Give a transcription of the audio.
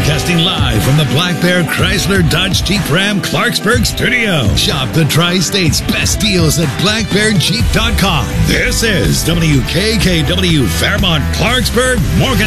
Broadcasting live from the Black Bear Chrysler Dodge Jeep Ram Clarksburg studio. Shop the Tri-State's best deals at blackbearjeep.com. This is WKKW Fairmont, Clarksburg, Morgan